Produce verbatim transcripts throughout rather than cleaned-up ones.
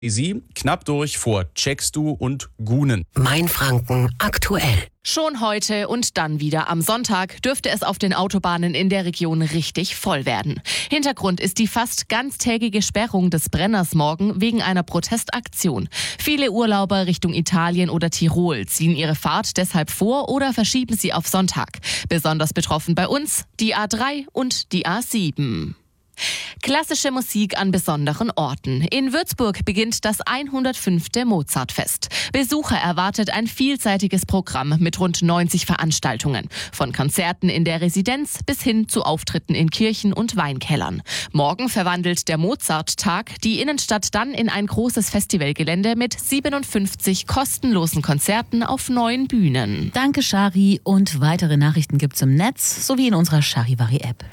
Sie knapp durch vor Czechstu und Gunen. Mainfranken aktuell. Schon heute und dann wieder am Sonntag dürfte es auf den Autobahnen in der Region richtig voll werden. Hintergrund ist die fast ganztägige Sperrung des Brenners morgen wegen einer Protestaktion. Viele Urlauber Richtung Italien oder Tirol ziehen ihre Fahrt deshalb vor oder verschieben sie auf Sonntag. Besonders betroffen bei uns die A drei und die A sieben. Klassische Musik an besonderen Orten. In Würzburg beginnt das hundertfünfte Mozartfest. Besucher erwartet ein vielseitiges Programm mit rund neunzig Veranstaltungen. Von Konzerten in der Residenz bis hin zu Auftritten in Kirchen und Weinkellern. Morgen verwandelt der Mozart-Tag die Innenstadt dann in ein großes Festivalgelände mit siebenundfünfzig kostenlosen Konzerten auf neun Bühnen. Danke, Shari. Und weitere Nachrichten gibt's im Netz sowie in unserer Charivari-App.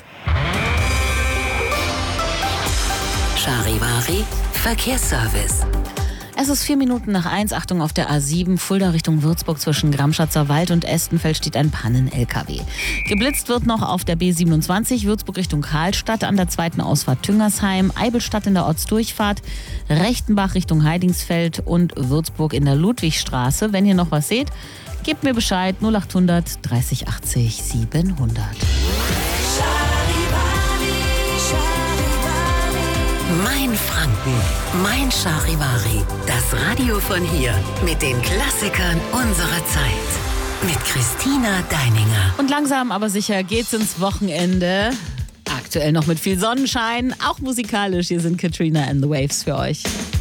Charivari Verkehrsservice. Es ist vier Minuten nach eins. Achtung, auf der A sieben, Fulda Richtung Würzburg zwischen Gramschatzer Wald und Estenfeld steht ein Pannen-L K W. Geblitzt wird noch auf der B siebenundzwanzig, Würzburg Richtung Karlstadt an der zweiten Ausfahrt Tüngersheim, Eibelstadt in der Ortsdurchfahrt, Rechtenbach Richtung Heidingsfeld und Würzburg in der Ludwigstraße. Wenn ihr noch was seht, gebt mir Bescheid. null achthundert dreißig achtzig siebenhundert. Mainfranken, mein Charivari. Das Radio von hier mit den Klassikern unserer Zeit. Mit Christina Deininger. Und langsam aber sicher geht's ins Wochenende. Aktuell noch mit viel Sonnenschein, auch musikalisch. Hier sind Katrina and the Waves für euch.